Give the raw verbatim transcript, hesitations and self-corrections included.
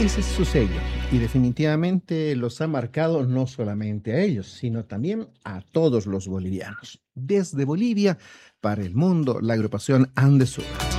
Ese es su sello y definitivamente los ha marcado no solamente a ellos, sino también a todos los bolivianos. Desde Bolivia, para el mundo, la agrupación Andesura.